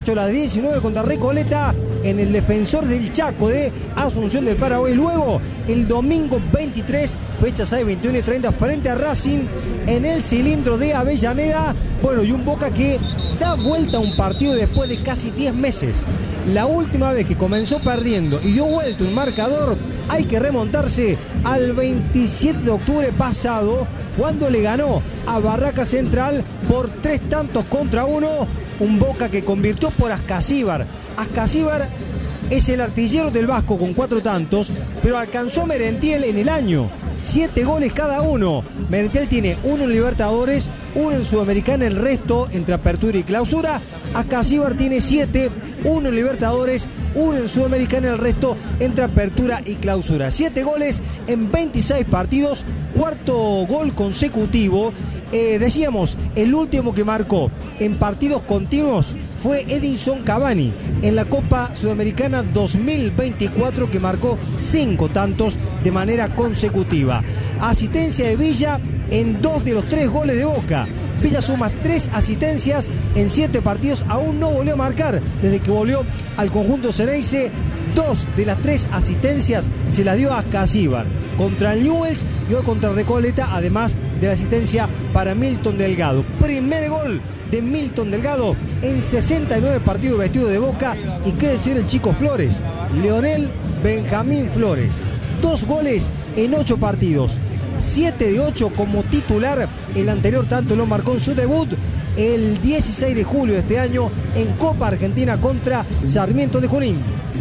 la 19 contra Recoleta en el Defensor del Chaco de Asunción del Paraguay. Luego, el domingo 23, fecha 6, 21 y 30, frente a Racing en el Cilindro de Avellaneda. Bueno, y un Boca que da vuelta a un partido después de casi 10 meses. La última vez que comenzó perdiendo y dio vuelta un marcador, hay que remontarse al 27 de octubre pasado, cuando le ganó a Barraca Central por 3-1. Un Boca que convirtió por Ascasíbar. Ascasíbar es el artillero del Vasco con 4 tantos, pero alcanzó a Merentiel en el año. 7 goles cada uno. Merentiel tiene 1 en Libertadores, 1 en Sudamericana, el resto entre apertura y clausura. Ascasíbar tiene 7, 1 en Libertadores, 1 en Sudamericana, el resto entre apertura y clausura. 7 goles en 26 partidos, cuarto gol consecutivo. Decíamos, el último que marcó en partidos continuos fue Edinson Cavani en la Copa Sudamericana 2024, que marcó 5 tantos de manera consecutiva. Asistencia de Villa en 2 de los 3 goles de Boca. Villa suma 3 asistencias en 7 partidos, aún no volvió a marcar desde que volvió al conjunto Ceneice. 2 de las 3 asistencias se las dio a Ascasíbar contra el Newell's y hoy contra Recoleta, además de la asistencia para Milton Delgado. Primer gol de Milton Delgado en 69 partidos vestido de Boca. Y qué decir el chico Flores, Leonel Benjamín Flores. 2 goles en 8 partidos, 7 de 8 como titular. El anterior tanto lo marcó en su debut el 16 de julio de este año en Copa Argentina contra Sarmiento de Junín.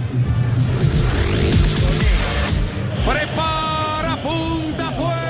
Prepara, punta,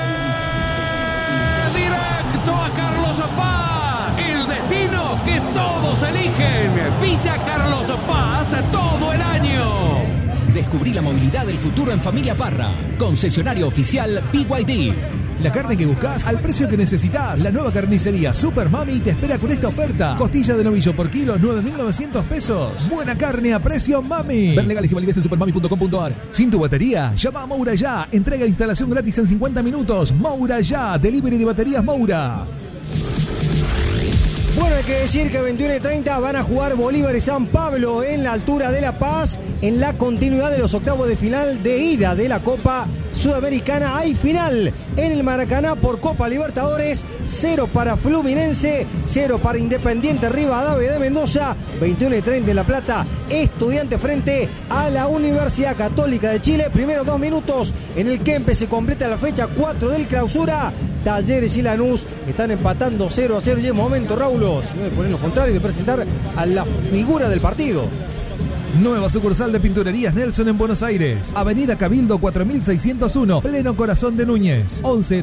fue directo a Carlos Paz. El destino que todos eligen. Villa Carlos Paz todo el año. Descubrí la movilidad del futuro en Familia Parra. Concesionario oficial BYD. La carne que buscas al precio que necesitas. La nueva carnicería Super Mami te espera con esta oferta. Costilla de novillo por kilo, 9.900 pesos. Buena carne a precio Mami. Ver legales y validez en supermami.com.ar. Sin tu batería, llama a Moura Ya. Entrega e instalación gratis en 50 minutos. Moura Ya. Delivery de baterías Moura. Bueno, hay que decir que 21 y 30 van a jugar Bolívar y San Pablo en la altura de La Paz, en la continuidad de los octavos de final de ida de la Copa Sudamericana. Hay final en el Maracaná por Copa Libertadores. 0 para Fluminense, 0 para Independiente Rivadavia de Mendoza. 21 y 30 en La Plata, Estudiante frente a la Universidad Católica de Chile. Primeros 2 minutos en el Kempe se completa la fecha 4 del clausura. Talleres y Lanús están empatando 0-0 y es momento, Raúl, de poner lo contrario y de presentar a la figura del partido. Nueva sucursal de Pinturerías Nelson en Buenos Aires. Avenida Cabildo 4601, pleno corazón de Núñez.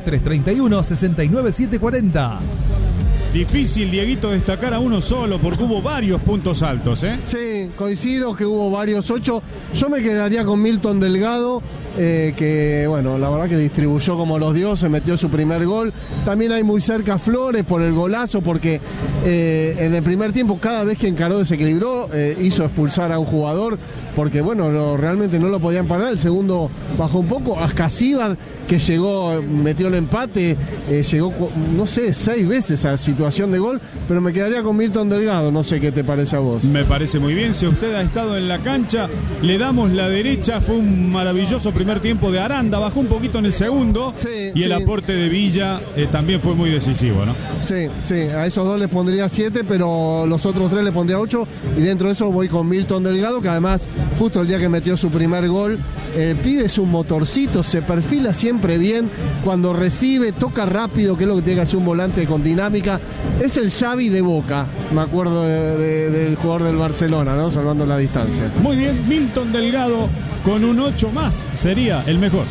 11-331-69740. Difícil, Dieguito, destacar a uno solo porque hubo varios puntos altos, ¿eh? Sí, coincido que hubo varios 8. Yo me quedaría con Milton Delgado, que bueno, la verdad que distribuyó como los dioses, metió su primer gol. También hay muy cerca Flores por el golazo, porque en el primer tiempo, cada vez que encaró desequilibró, hizo expulsar a un jugador, porque bueno, realmente no lo podían parar. El segundo bajó un poco. Ascasíbar, que llegó, metió el empate, llegó, no sé, 6 veces a situación de gol, pero me quedaría con Milton Delgado. No sé qué te parece a vos. Me parece muy bien. Si usted ha estado en la cancha, le damos la derecha. Fue un maravilloso primer tiempo de Aranda, bajó un poquito en el segundo, y el aporte de Villa también fue muy decisivo, ¿no? Sí, a esos 2 les pondría 7, pero los otros 3 les pondría 8, y dentro de eso voy con Milton Delgado, que además justo el día que metió su primer gol, el pibe es un motorcito, se perfila siempre bien, cuando recibe, toca rápido, que es lo que tiene que hacer un volante con dinámica. Es el Xavi de Boca, me acuerdo del jugador del Barcelona, ¿no? Salvando la distancia. Muy bien, Milton Delgado con un 8 más sería el mejor.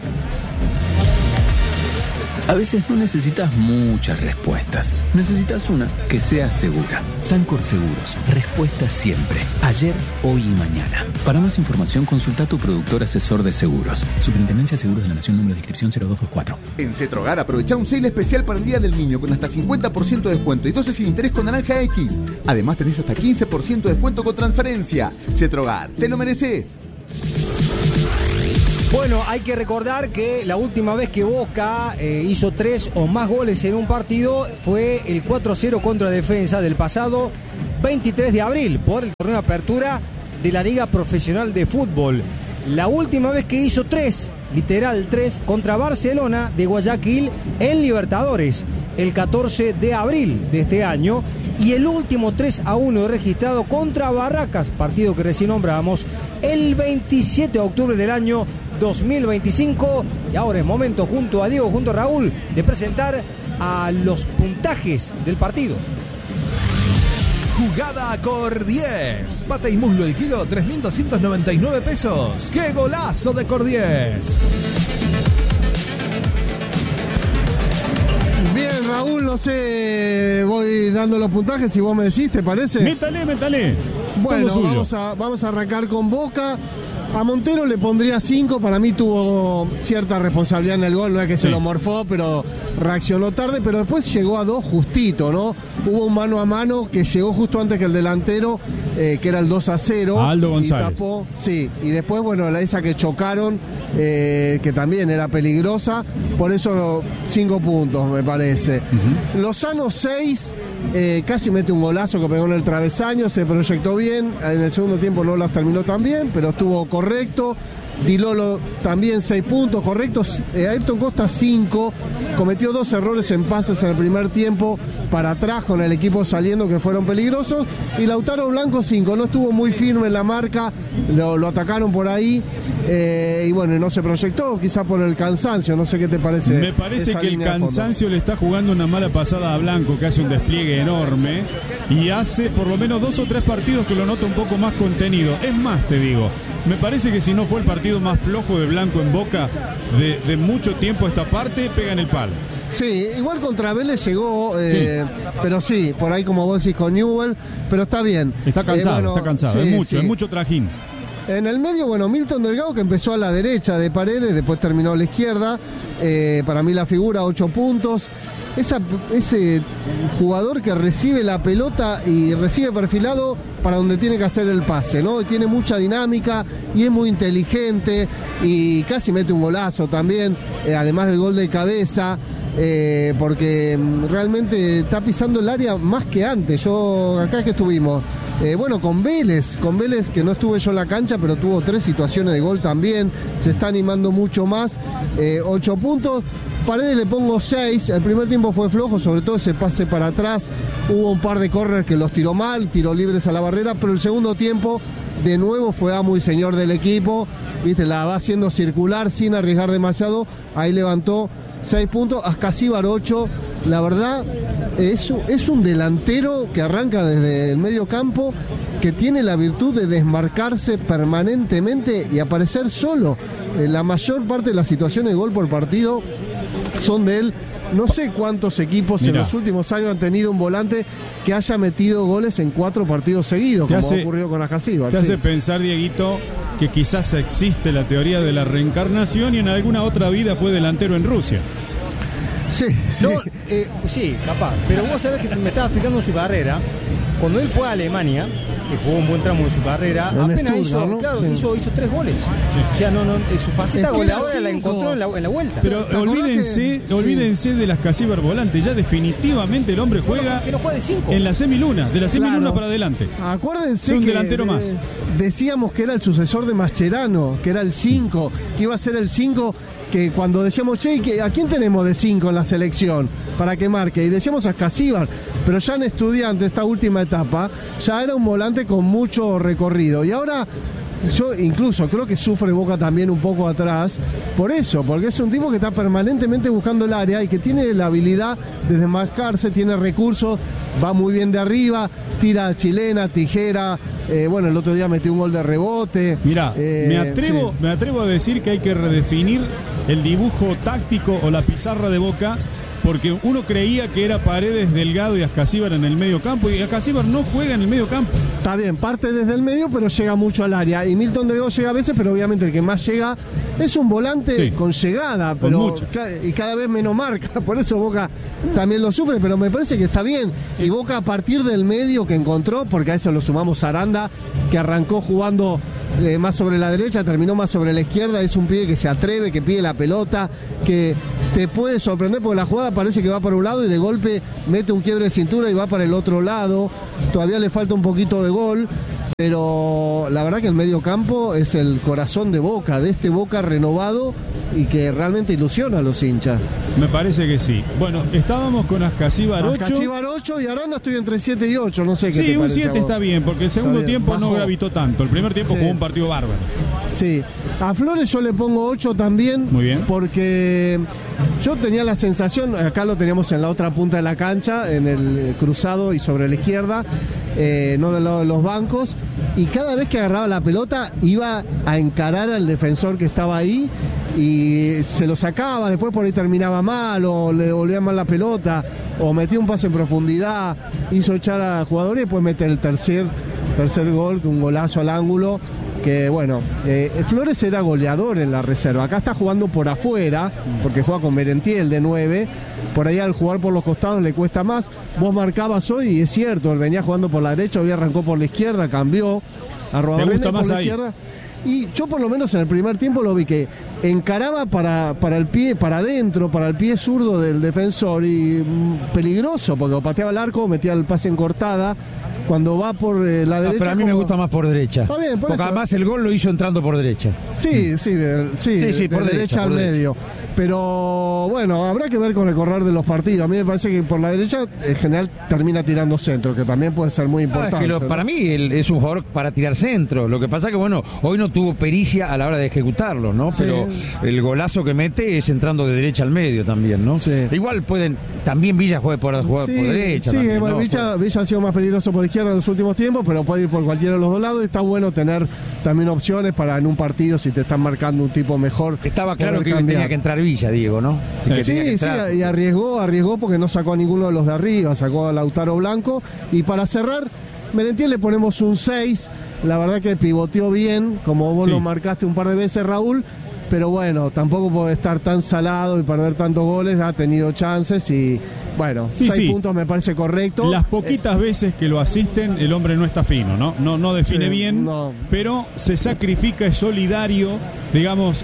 A veces no necesitas muchas respuestas. Necesitas una que sea segura. Sancor Seguros. Respuesta siempre. Ayer, hoy y mañana. Para más información, consulta a tu productor asesor de seguros. Superintendencia de Seguros de la Nación, número de inscripción 0224. En Cetrogar aprovecha un sale especial para el Día del Niño con hasta 50% de descuento y 12 sin interés con Naranja X. Además tenés hasta 15% de descuento con transferencia. Cetrogar, te lo mereces. Bueno, hay que recordar que la última vez que Boca hizo 3 o más goles en un partido fue el 4-0 contra Defensa del pasado 23 de abril por el torneo de apertura de la Liga Profesional de Fútbol. La última vez que hizo 3, literal 3, contra Barcelona de Guayaquil en Libertadores, el 14 de abril de este año. Y el último 3-1 registrado contra Barracas, partido que recién nombrábamos, el 27 de octubre del año 2025. Y ahora es momento, junto a Diego, junto a Raúl, de presentar a los puntajes del partido. Jugada Cordiés. Pata y muslo el kilo, 3.299 pesos. ¡Qué golazo de Cordiés! Bien, Raúl, no sé, voy dando los puntajes si vos me decís, ¿te parece? Métale. Bueno, vamos a arrancar con Boca. A Montero le pondría 5, para mí tuvo cierta responsabilidad en el gol, no es que se lo morfó, pero reaccionó tarde, pero después llegó a 2 justito, ¿no? Hubo un mano a mano que llegó justo antes que el delantero, que era el 2-0. Aldo González. Y tapó, sí, y después, bueno, esa que chocaron, que también era peligrosa, por eso 5 puntos, me parece. Lozano 6, casi mete un golazo que pegó en el travesaño, se proyectó bien, en el segundo tiempo no las terminó tan bien, pero estuvo correcto. Di Lolo también 6 puntos correctos. Ayrton Costa 5, cometió 2 errores en pases en el primer tiempo para atrás con el equipo saliendo que fueron peligrosos. Y Lautaro Blanco 5, no estuvo muy firme en la marca, lo atacaron por ahí y bueno, no se proyectó, quizá por el cansancio, no sé qué te parece. Me parece que el cansancio le está jugando una mala pasada a Blanco, que hace un despliegue enorme y hace por lo menos 2 o 3 partidos que lo noto un poco más contenido. Es más, te digo, me parece que si no fue el partido más flojo de Blanco en Boca de mucho tiempo a esta parte, pega en el palo. Sí, igual contra Vélez llegó, pero sí, por ahí como vos decís con Newell, pero está bien. Está cansado, sí, es mucho trajín. En el medio, bueno, Milton Delgado, que empezó a la derecha de Paredes, después terminó a la izquierda, para mí la figura, 8 puntos. Ese jugador que recibe la pelota y recibe perfilado para donde tiene que hacer el pase, ¿no? Tiene mucha dinámica y es muy inteligente y casi mete un golazo también, además del gol de cabeza, porque realmente está pisando el área más que antes. Yo, acá es que estuvimos, bueno, con Vélez, que no estuve yo en la cancha, pero tuvo 3 situaciones de gol también, se está animando mucho más, 8 puntos. Paredes le pongo 6, el primer tiempo fue flojo, sobre todo ese pase para atrás, hubo un par de corners que los tiró mal, tiró libres a la barrera, pero el segundo tiempo de nuevo fue amo y señor del equipo, viste, la va haciendo circular sin arriesgar demasiado, ahí levantó 6 puntos, Ascasíbar 8, la verdad es un delantero que arranca desde el medio campo, que tiene la virtud de desmarcarse permanentemente y aparecer solo. La mayor parte de las situaciones de gol por partido son de él. No sé cuántos equipos en los últimos años han tenido un volante que haya metido goles en 4 partidos seguidos, como ocurrió con Ascasíbar. Te hace pensar, Dieguito, que quizás existe la teoría de la reencarnación y en alguna otra vida fue delantero en Rusia. Sí, sí, capaz. Pero vos sabés que me estaba fijando en su carrera. Cuando él fue a Alemania, que jugó un buen tramo de su carrera, apenas hizo 3 goles. Sí. O sea, su faceta goleadora la encontró en la vuelta. Pero olvídense de las Ascasíbar volantes. Ya definitivamente el hombre juega que no juega de 5. En la semiluna, de la semiluna para adelante. Acuérdense es un que delantero más. Decíamos que era el sucesor de Mascherano, que era el 5, que iba a ser el 5, que cuando decíamos, che, ¿a quién tenemos de 5 en la selección para que marque? Y decíamos a Ascasíbar, pero ya en Estudiantes, esta última etapa, ya era un volante con mucho recorrido. Y ahora, yo incluso creo que sufre Boca también un poco atrás, por eso, porque es un tipo que está permanentemente buscando el área y que tiene la habilidad de desmarcarse, tiene recursos, va muy bien de arriba, tira chilena, tijera, bueno, el otro día metió un gol de rebote. Mirá, me atrevo a decir que hay que redefinir el dibujo táctico o la pizarra de Boca, porque uno creía que era Paredes, Delgado y Ascasíbar en el medio campo, y Ascasíbar no juega en el medio campo. Está bien, parte desde el medio, pero llega mucho al área, y Milton Delgado llega a veces, pero obviamente el que más llega es un volante con llegada, pero y cada vez menos marca, por eso Boca también lo sufre, pero me parece que está bien, y Boca a partir del medio que encontró, porque a eso lo sumamos a Aranda, que arrancó jugando más sobre la derecha, terminó más sobre la izquierda, es un pibe que se atreve, que pide la pelota, que te puede sorprender, porque la jugada parece que va para un lado y de golpe mete un quiebre de cintura y va para el otro lado. Todavía le falta un poquito de gol, pero la verdad que el medio campo es el corazón de Boca, de este Boca renovado y que realmente ilusiona a los hinchas. Me parece que sí. Bueno, estábamos con Ascasíbar 8. Ascasíbar 8 y Aranda estoy entre 7 y 8, no sé qué te Sí, un parece 7 está bien, porque el segundo tiempo bajó. no gravitó tanto. El primer tiempo Sí. jugó un partido bárbaro. Sí, a Flores yo le pongo 8 también. Muy bien. Porque yo tenía la sensación, acá lo teníamos en la otra punta de la cancha, en el cruzado y sobre la izquierda, no del lado de los bancos, y cada vez que agarraba la pelota iba a encarar al defensor que estaba ahí y se lo sacaba, después por ahí terminaba mal o le devolvía mal la pelota o metía un pase en profundidad, hizo echar a jugadores y después mete el tercer gol, un golazo al ángulo. Que bueno, Flores era goleador en la reserva, acá está jugando por afuera, porque juega con Merentiel de 9, por ahí al jugar por los costados le cuesta más. Vos marcabas hoy y es cierto, él venía jugando por la derecha, hoy arrancó por la izquierda, cambió a Rodríguez. ¿Te gusta más por la ahí? Izquierda. Y yo por lo menos en el primer tiempo lo vi que encaraba para el pie, para adentro, para el pie zurdo del defensor y peligroso, porque pateaba el arco, metía el pase en cortada. Cuando va por la derecha. Pero a mí me gusta más por derecha. Está bien, por porque eso. Además el gol lo hizo entrando por derecha. Sí, por derecha al medio. Pero bueno, habrá que ver con el correr de los partidos. A mí me parece que por la derecha en general termina tirando centro, que también puede ser muy importante. Es que para mí es un jugador para tirar centro. Lo que pasa que bueno, hoy no tuvo pericia a la hora de ejecutarlo, ¿no? Sí. Pero el golazo que mete es entrando de derecha al medio también, ¿no? Sí. Igual también Villa juega por derecha. Sí, también, ¿no? Villa ha sido más peligroso por izquierda en los últimos tiempos, pero puede ir por cualquiera de los dos lados. Está bueno tener también opciones para en un partido, si te están marcando un tipo mejor. Estaba claro poder que cambiar. tenía que entrar Villa, Diego, ¿no? Sí, y arriesgó porque no sacó a ninguno de los de arriba, sacó a Lautaro Blanco. Y para cerrar, Merentiel le ponemos un 6. La verdad que pivoteó bien, como vos lo marcaste un par de veces, Raúl. Pero bueno, tampoco puede estar tan salado y perder tantos goles. Ha tenido chances y bueno, 6 puntos me parece correcto. Las poquitas veces que lo asisten, el hombre no está fino, ¿no? No define bien, pero se sacrifica, es solidario, digamos,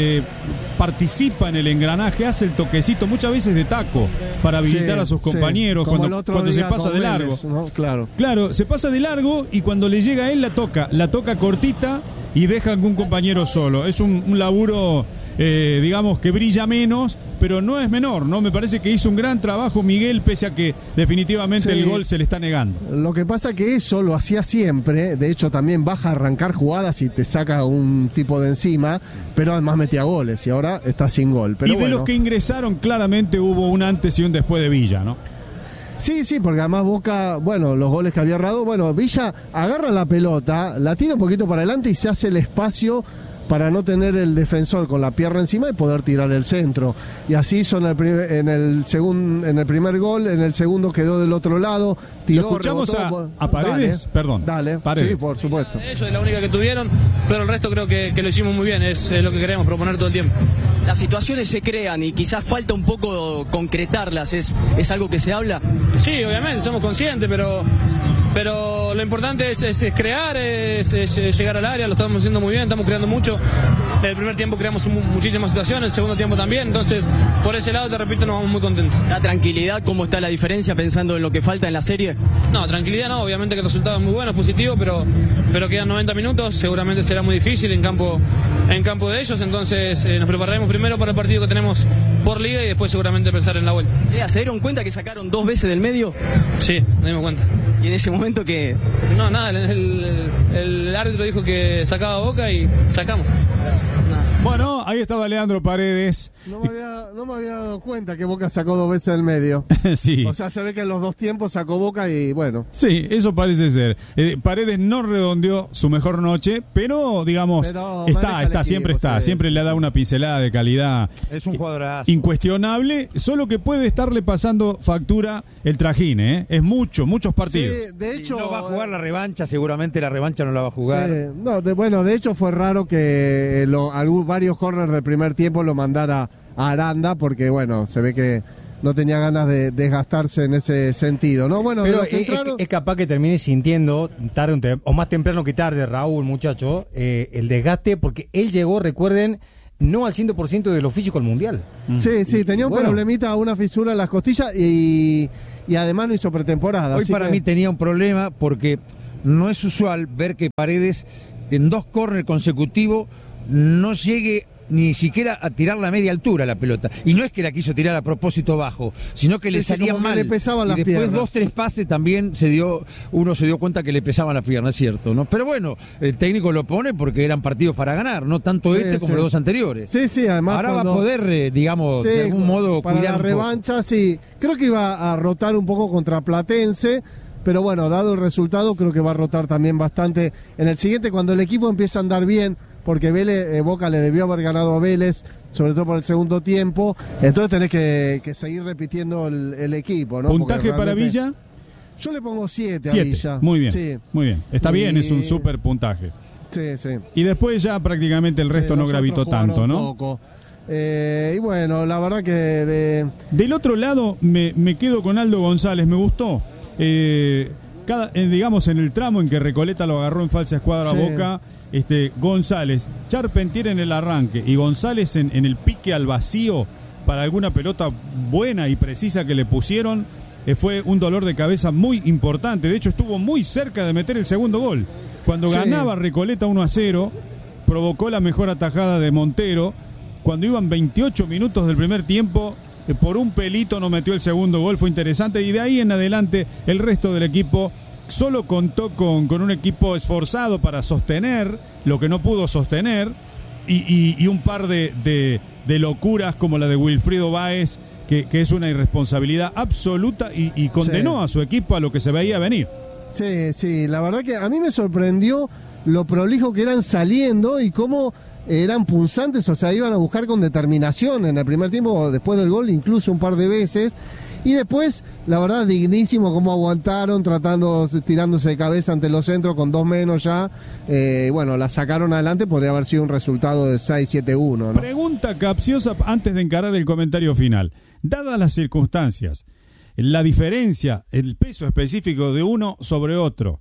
participa en el engranaje, hace el toquecito, muchas veces de taco, para habilitar a sus compañeros cuando se pasa de largo. ¿No? Claro, se pasa de largo y cuando le llega a él la toca cortita y deja a algún compañero solo. Es un laburo, digamos, que brilla menos, pero no es menor, ¿no? Me parece que hizo un gran trabajo Miguel, pese a que definitivamente el gol se le está negando. Lo que pasa que eso lo hacía siempre, de hecho también baja a arrancar jugadas y te saca un tipo de encima, pero además metía goles y ahora está sin gol. Pero y de los que ingresaron, claramente hubo un antes y un después de Villa, ¿no? Sí, porque además Boca, bueno, los goles que había errado, bueno, Villa agarra la pelota, la tira un poquito para adelante y se hace el espacio para no tener el defensor con la pierna encima y poder tirar el centro. Y así hizo en el primer gol, en el segundo quedó del otro lado. Tiró, ¿lo escuchamos a Paredes? Perdón. Dale, Paredes. Sí, por supuesto. Eso es la única que tuvieron, pero el resto creo que lo hicimos muy bien, es lo que queremos, proponer todo el tiempo. Las situaciones se crean y quizás falta un poco concretarlas, ¿es algo que se habla? Sí, obviamente, somos conscientes, pero lo importante es crear, es llegar al área, lo estamos haciendo muy bien, estamos creando mucho. En el primer tiempo creamos muchísimas situaciones, el segundo tiempo también, entonces por ese lado, te repito, nos vamos muy contentos. ¿La tranquilidad, cómo está la diferencia pensando en lo que falta en la serie? No, tranquilidad no, obviamente que el resultado es muy bueno, es positivo, pero quedan 90 minutos, seguramente será muy difícil en campo de ellos, entonces nos prepararemos primero para el partido que tenemos por liga y después seguramente pensar en la vuelta. ¿Se dieron cuenta que sacaron 2 veces del medio? Sí, nos dimos cuenta. ¿Y en ese momento qué? No, nada, el árbitro dijo que sacaba Boca y sacamos. Nada. Bueno, ahí estaba Leandro Paredes. No me había dado cuenta que Boca sacó 2 veces del medio. Sí. O sea, se ve que en los 2 tiempos sacó Boca y bueno. Sí, eso parece ser. Paredes no redondeó su mejor noche, pero digamos, siempre le ha dado una pincelada de calidad. Es un jugadorazo. Incuestionable, solo que puede estarle pasando factura el trajín, ¿eh? Es muchos partidos. Sí, de hecho, no va a jugar la revancha, seguramente la revancha no la va a jugar. Sí, de hecho fue raro que varios corners del primer tiempo lo mandara a Aranda, porque bueno, se ve que no tenía ganas de desgastarse en ese sentido, ¿no? Bueno, pero es capaz que termine sintiendo tarde o más temprano que tarde, Raúl, muchacho, el desgaste, porque él llegó, recuerden, no al 100% de lo físico al Mundial. Sí, tenía un problemita, una fisura en las costillas y además no hizo pretemporada. Hoy para mí tenía un problema porque no es usual ver que Paredes en 2 córner consecutivos no llegue ni siquiera a tirar la media altura la pelota. Y no es que la quiso tirar a propósito bajo, sino que le salía mal. Le pesaban las después piernas. 2-3 pases también uno se dio cuenta que le pesaban las piernas, ¿cierto? ¿No? Pero bueno, el técnico lo pone porque eran partidos para ganar, no tanto como los dos anteriores. Sí, además ahora va a poder, digamos, de algún modo para cuidar la revancha, sí. Creo que iba a rotar un poco contra Platense, pero bueno, dado el resultado, creo que va a rotar también bastante en el siguiente, cuando el equipo empieza a andar bien, porque Boca le debió haber ganado a Vélez, sobre todo por el segundo tiempo, entonces tenés que seguir repitiendo el equipo, ¿no? ¿Puntaje para Villa? Yo le pongo 7 a Villa. Muy bien, sí. Muy bien. Está bien, es un súper puntaje. Sí. Y después ya prácticamente el resto no gravitó tanto, ¿no? Poco. Y bueno, la verdad que del otro lado me quedo con Aldo González, me gustó. Digamos en el tramo en que Recoleta lo agarró en falsa escuadra a Boca, González, Charpentier en el arranque y González en el pique al vacío para alguna pelota buena y precisa que le pusieron, fue un dolor de cabeza muy importante. De hecho estuvo muy cerca de meter el segundo gol. Cuando ganaba Recoleta 1-0, provocó la mejor atajada de Montero. Cuando iban 28 minutos del primer tiempo, por un pelito no metió el segundo gol, fue interesante. Y de ahí en adelante el resto del equipo solo contó con un equipo esforzado para sostener lo que no pudo sostener y un par de locuras como la de Wilfrido Báez, que es una irresponsabilidad absoluta y condenó a su equipo a lo que se veía venir. Sí, la verdad que a mí me sorprendió lo prolijo que eran saliendo y cómo eran punzantes, o sea, iban a buscar con determinación en el primer tiempo, después del gol, incluso un par de veces. Y después, la verdad, dignísimo cómo aguantaron, tirándose de cabeza ante los centros con 2 menos ya. Bueno, la sacaron adelante, podría haber sido un resultado de 6-7-1, ¿no? Pregunta capciosa antes de encarar el comentario final. Dadas las circunstancias, la diferencia, el peso específico de uno sobre otro,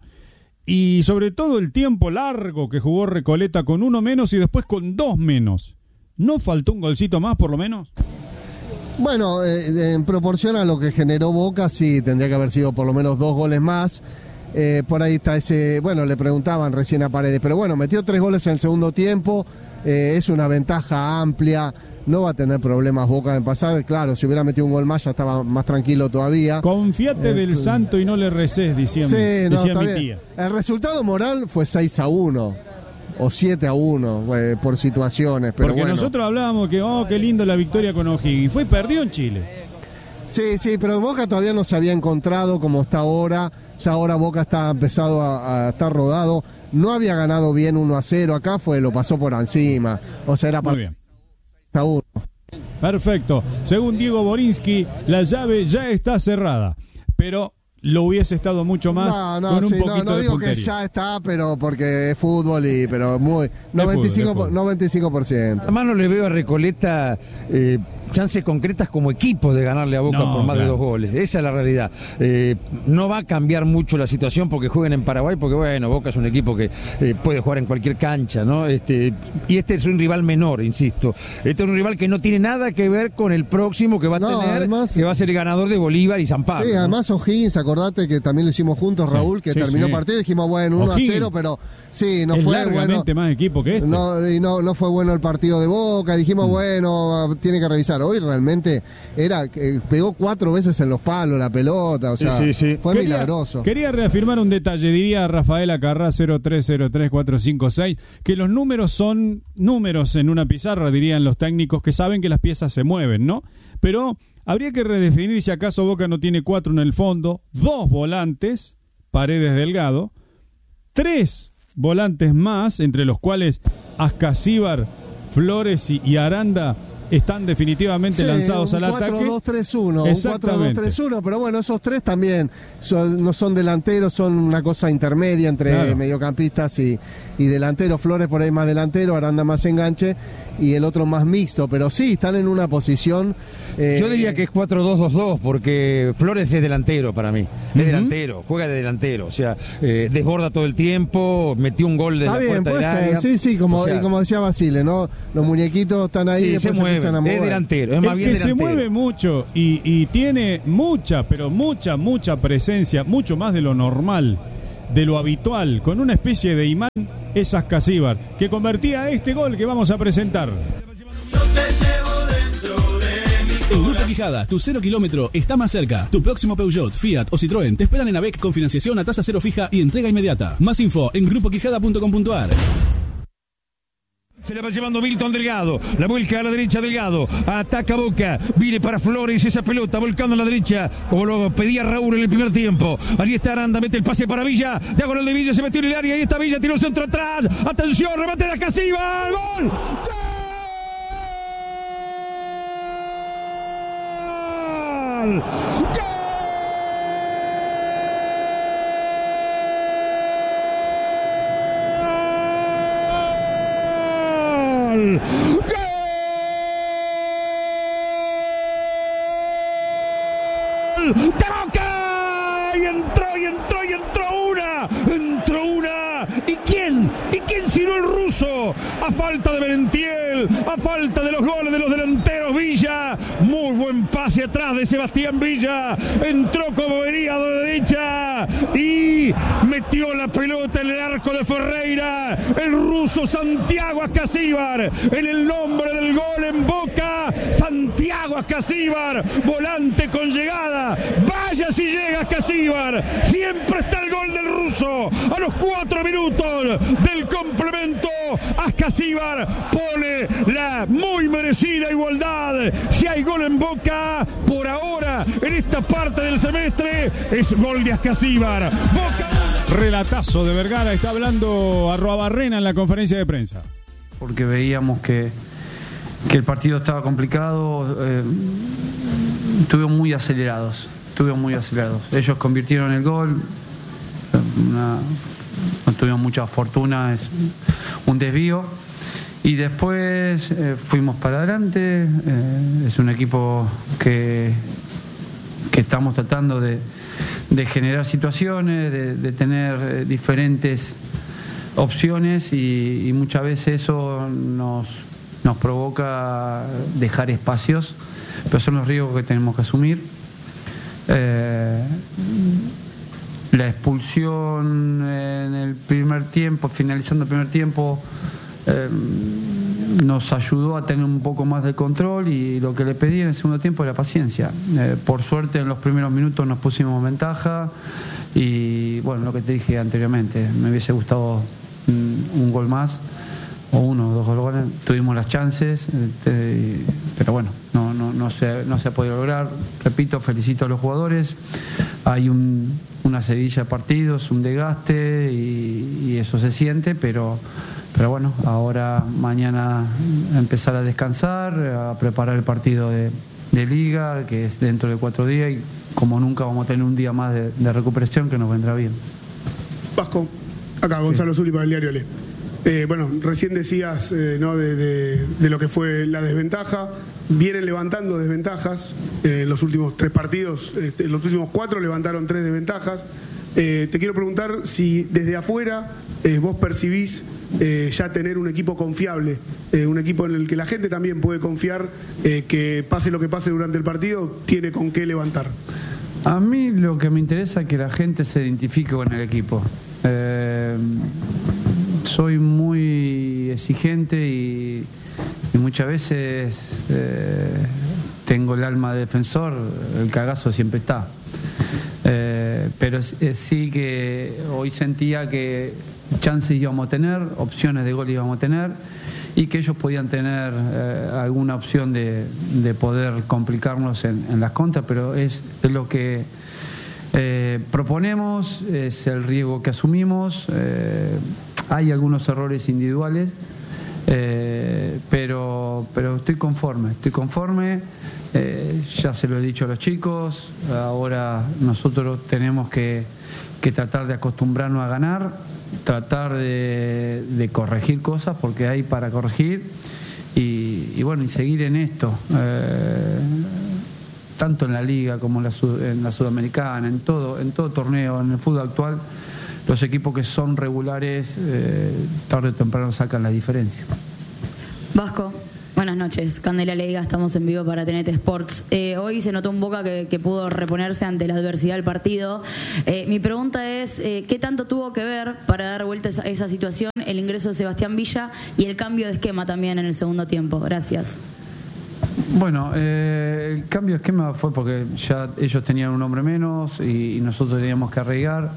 y sobre todo el tiempo largo que jugó Recoleta con 1 menos y después con 2 menos, ¿no faltó un golcito más por lo menos? Bueno, en proporción a lo que generó Boca, sí, tendría que haber sido por lo menos 2 goles más. Por ahí está bueno, le preguntaban recién a Paredes, pero bueno, metió 3 goles en el segundo tiempo, es una ventaja amplia, no va a tener problemas Boca en pasar. Claro, si hubiera metido un gol más ya estaba más tranquilo todavía. Confiate del santo y no le reces, decía mi tía. El resultado moral fue 6-1. O 7-1 por situaciones, pero porque bueno. Nosotros hablábamos que qué lindo la victoria con O'Higgins, fue y perdió en Chile. Sí, pero Boca todavía no se había encontrado como está ahora. Ya ahora Boca está empezado a estar rodado. No había ganado bien 1-0 acá, lo pasó por encima. O sea, era muy bien. 6-1. Perfecto. Según Diego Borinsky, la llave ya está cerrada, pero lo hubiese estado mucho más con un poquito no de digo puntería. que ya está, pero porque es fútbol pero muy 95%. Además no le veo a Recoleta chances concretas como equipo de ganarle a Boca por más de 2 goles. Esa es la realidad. No va a cambiar mucho la situación porque jueguen en Paraguay, porque bueno, Boca es un equipo que puede jugar en cualquier cancha, ¿no? Y este es un rival menor, insisto. Este es un rival que no tiene nada que ver con el próximo que va a tener, además, que va a ser el ganador de Bolívar y San Pablo. Sí, además O'Higgins, acordate que también lo hicimos juntos, Raúl, que terminó el partido y dijimos, bueno, 1-0, pero sí, no fue largamente bueno. Más equipo que este. No fue bueno el partido de Boca, dijimos, bueno, tiene que revisar. Hoy realmente pegó 4 veces en los palos la pelota, o sea, fue milagroso. Quería reafirmar un detalle, diría Rafael Acarrá 0303456, que los números son números en una pizarra, dirían los técnicos que saben que las piezas se mueven, ¿no? Pero habría que redefinir si acaso Boca no tiene 4 en el fondo, 2 volantes, Paredes, Delgado, 3 volantes más, entre los cuales Ascasíbar, Flores y Aranda están definitivamente lanzados al ataque. 4-2-3-1, un 4-2-3-1, pero bueno, esos tres también no son delanteros, son una cosa intermedia entre mediocampistas y delanteros. Flores por ahí más delantero, Aranda más enganche y el otro más mixto, pero sí, están en una posición... Yo diría que es 4-2-2-2, porque Flores es delantero para mí, es delantero, juega de delantero, o sea, desborda todo el tiempo, metió un gol de la puerta del área. Sí, como decía Basile, ¿no? Los muñequitos están ahí y después se empiezan a mover. Es delantero, es más bien delantero. Se mueve mucho y tiene mucha presencia, mucho más de lo normal, de lo habitual, con una especie de imán, es Ascasíbar, que convertía este gol que vamos a presentar. En Grupo Quijada, tu 0 kilómetro está más cerca. Tu próximo Peugeot, Fiat o Citroën te esperan en ABEC con financiación a tasa cero fija y entrega inmediata. Más info en grupoquijada.com.ar. Se la va llevando Milton Delgado, la vuelca a la derecha Delgado, ataca Boca, viene para Flores esa pelota, volcando a la derecha, como lo pedía Raúl en el primer tiempo. Allí está Aranda, mete el pase para Villa, diagonal de Villa, se metió en el área, ahí está Villa, tiró el centro atrás, atención, remate de Ascasíbar, ¡gol! ¡Gol! ¡Gol! ¡De Boca! Y entró una. ¿Y quién sino el ruso? A falta de Merentiel, a falta de los goles de los delanteros, Villa. Muy buen pase atrás de Sebastián Villa. Entró como venía de derecha y metió la pelota en el arco de Ferreira. El ruso Santiago Ascasíbar, en el nombre del gol en Boca. Santiago Ascasíbar, volante con llegada. Vaya si llega Ascasíbar. Siempre está el gol del ruso. A los 4 minutos del complemento, Ascasíbar pone la muy merecida igualdad. Si hay gol en Boca, por ahora, en esta parte del semestre, es gol de Ascasíbar. Boca. Relatazo de Vergara, está hablando Arruabarrena en la conferencia de prensa. Porque veíamos que el partido estaba complicado, estuvieron muy acelerados. Ellos convirtieron el gol, no tuvieron mucha fortuna, es un desvío. Y después fuimos para adelante, es un equipo que estamos tratando de generar situaciones, de tener diferentes opciones y muchas veces eso nos provoca dejar espacios, pero son los riesgos que tenemos que asumir. La expulsión en el primer tiempo, finalizando el primer tiempo, nos ayudó a tener un poco más de control y lo que le pedí en el segundo tiempo era paciencia. Por suerte en los primeros minutos nos pusimos en ventaja y bueno, lo que te dije anteriormente, me hubiese gustado un gol más o 1 o 2 goles, tuvimos las chances, pero bueno, no se ha podido lograr. Repito, felicito a los jugadores, hay una seguidilla de partidos, un desgaste y eso se siente, pero bueno, ahora mañana empezar a descansar, a preparar el partido de Liga, que es dentro de 4 días, y como nunca vamos a tener un día más de recuperación que nos vendrá bien. Vasco, acá Gonzalo Zuli para el diario Le. Bueno, recién decías ¿no? de lo que fue la desventaja. Vienen levantando desventajas. Los últimos 3 partidos, los últimos 4 levantaron 3 desventajas. Te quiero preguntar si desde afuera vos percibís ya tener un equipo confiable, un equipo en el que la gente también puede confiar, que pase lo que pase durante el partido, tiene con qué levantar. A mí lo que me interesa es que la gente se identifique con el equipo. Soy muy exigente y muchas veces tengo el alma de defensor, el cagazo siempre está. Pero sí que hoy sentía que chances íbamos a tener, opciones de gol íbamos a tener y que ellos podían tener alguna opción de poder complicarnos en las contras, pero es lo que proponemos, es el riesgo que asumimos. Hay algunos errores individuales, pero pero estoy conforme. Ya se lo he dicho a los chicos, ahora nosotros tenemos que tratar de acostumbrarnos a ganar, tratar de corregir cosas porque hay para corregir y bueno, y seguir en esto. Tanto en la liga como en la sudamericana, en todo torneo, en el fútbol actual, los equipos que son regulares tarde o temprano sacan la diferencia. Vasco, buenas noches. Candela Leiga, estamos en vivo para TNT Sports. Hoy se notó un Boca que pudo reponerse ante la adversidad del partido. Mi pregunta es, ¿qué tanto tuvo que ver para dar vuelta a esa situación el ingreso de Sebastián Villa y el cambio de esquema también en el segundo tiempo? Gracias. Bueno, el cambio de esquema fue porque ya ellos tenían un hombre menos y nosotros teníamos que arriesgar,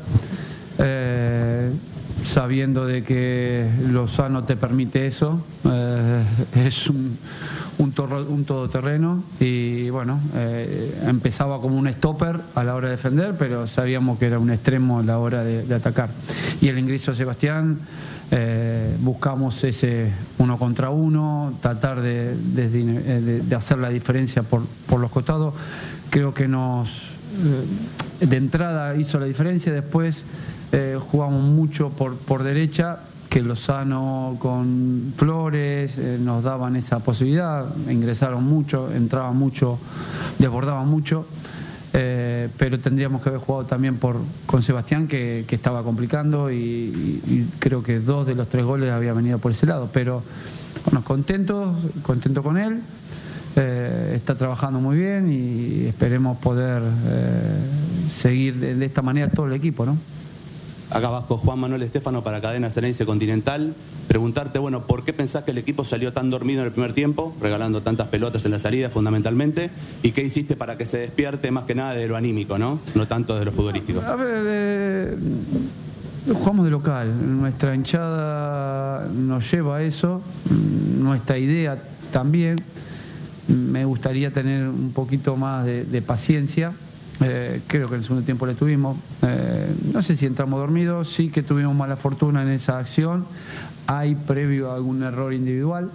sabiendo de que Lozano te permite eso, es un todoterreno y bueno, empezaba como un stopper a la hora de defender, pero sabíamos que era un extremo a la hora de atacar. Y el ingreso de Sebastián, buscamos ese 1 contra 1, tratar de hacer la diferencia por los costados. Creo que de entrada hizo la diferencia, después jugamos mucho por derecha, que Lozano con Flores nos daban esa posibilidad, ingresaron mucho, entraban mucho, desbordaban mucho. Pero tendríamos que haber jugado también con Sebastián, que estaba complicando y creo que 2 de los 3 goles había venido por ese lado, pero bueno, contento con él, está trabajando muy bien y esperemos poder seguir de esta manera todo el equipo, ¿no? Acá Vasco, Juan Manuel Estefano para Cadena Ceneice Continental. Preguntarte, bueno, ¿por qué pensás que el equipo salió tan dormido en el primer tiempo, regalando tantas pelotas en la salida fundamentalmente? ¿Y qué hiciste para que se despierte más que nada de lo anímico, no tanto de lo futbolístico? A ver, jugamos de local, nuestra hinchada nos lleva a eso, nuestra idea también. Me gustaría tener un poquito más de paciencia. Creo que en el segundo tiempo le tuvimos, no sé si entramos dormidos, sí que tuvimos mala fortuna en esa acción, hay previo a algún error individual,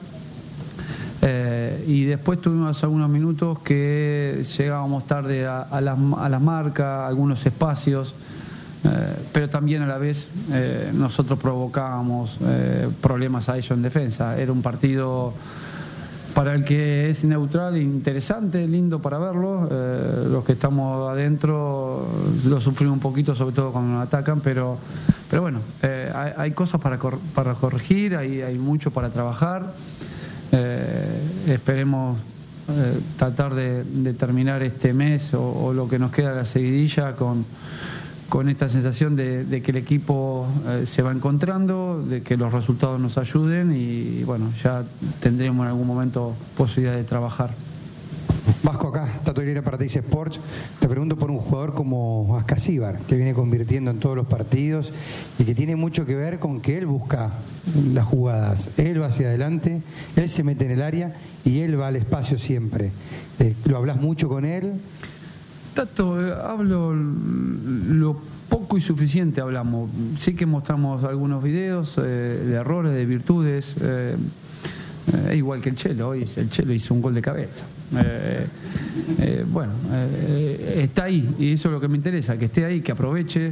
y después tuvimos algunos minutos que llegábamos tarde a las marcas, algunos espacios, pero también a la vez nosotros provocábamos problemas a ellos en defensa. Era un partido para el que es neutral, interesante, lindo para verlo. Los que estamos adentro lo sufrimos un poquito, sobre todo cuando nos atacan, pero bueno, hay cosas para corregir, hay mucho para trabajar. Esperemos tratar de terminar este mes o lo que nos queda de la seguidilla con esta sensación de que el equipo se va encontrando, de que los resultados nos ayuden y bueno, ya tendremos en algún momento posibilidad de trabajar. Vasco, acá, Tato Aguilera para TNT Sports. Te pregunto por un jugador como Ascasíbar, que viene convirtiendo en todos los partidos y que tiene mucho que ver con que él busca las jugadas, él va hacia adelante, él se mete en el área y él va al espacio siempre. ¿Lo hablas mucho con él? Tato, hablo lo poco y suficiente hablamos. Sí que mostramos algunos videos de errores, de virtudes. Igual que el Chelo, hoy el Chelo hizo un gol de cabeza. Bueno, está ahí y eso es lo que me interesa, que esté ahí, que aproveche.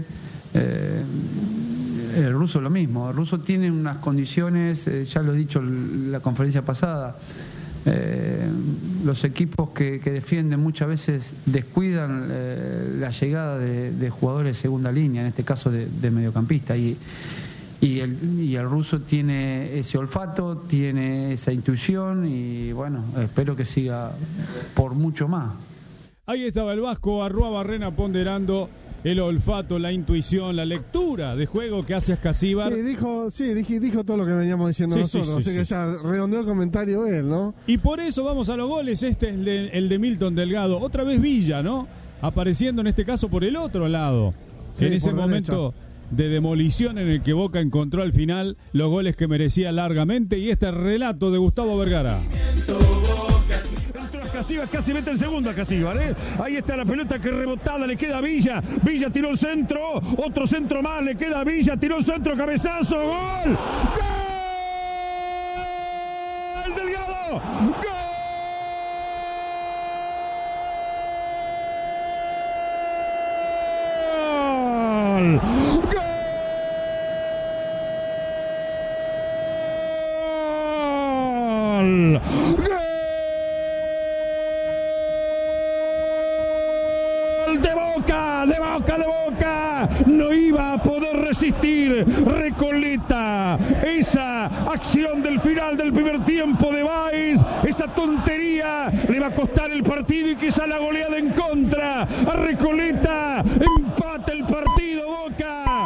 El ruso lo mismo. El ruso tiene unas condiciones, ya lo he dicho en la conferencia pasada. Los equipos que defienden muchas veces descuidan la llegada de jugadores de segunda línea, en este caso de mediocampista, y el ruso tiene ese olfato, tiene esa intuición y bueno, espero que siga por mucho más. Ahí estaba el Vasco Arruabarrena ponderando el olfato, la intuición, la lectura de juego que hace Ascasíbar. Dijo todo lo que veníamos diciendo nosotros, así que ya redondeó el comentario él, ¿no? Y por eso vamos a los goles. Este es el de Milton Delgado. Otra vez Villa, ¿no? Apareciendo en este caso por el otro lado. En ese momento de demolición en el que Boca encontró al final los goles que merecía largamente, y este relato de Gustavo Vergara. Ascasíbar casi mete el segundo a Ascasíbar, ¿eh? Ahí está la pelota que rebotada, le queda a Villa. Villa tiró el centro, otro centro más, le queda a Villa, tiró el centro, cabezazo, gol. ¡Gol! ¡Delgado! lado. ¡Gol! De Boca, no iba a poder resistir Recoleta, esa acción del final del primer tiempo de Báez, esa tontería le va a costar el partido y quizá la goleada en contra a Recoleta, empata el partido Boca.